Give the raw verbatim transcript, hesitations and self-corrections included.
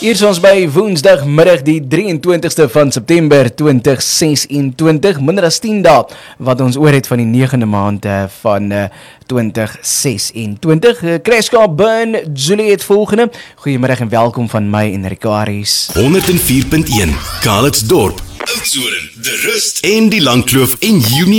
Hier is ons by woensdagmiddag die drieëntwintigste van September twintig sesentwintig, minder as tien dae wat ons oor het van die negende maand van uh, twintig sesentwintig. Uh, Kreska Burn, Juliet volgende. Goeiemiddag en welkom van my en Rikaris. honderd vier punt een, Kalitsdorp, Oudtshoorn, De Rust en die Langkloof en Junie